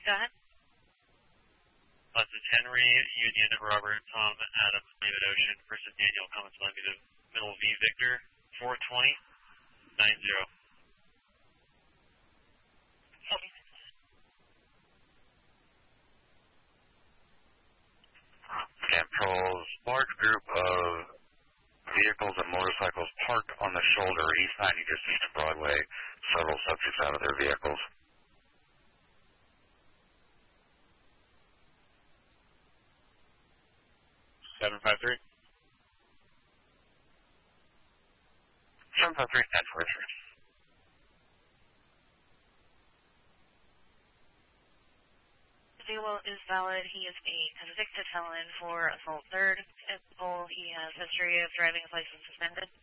Go ahead. This is Henry, Union, Robert, Tom, Adam, David Ocean, person Daniel, comments on me to middle V Victor, 420, 90. Controls, large group of vehicles and motorcycles parked on the shoulder east 90 east of Broadway. Several subjects out of their vehicles. Seven five three. 753, 1043. Zero is valid. He is a convicted felon for assault third. At Bull, he has history of driving his license suspended.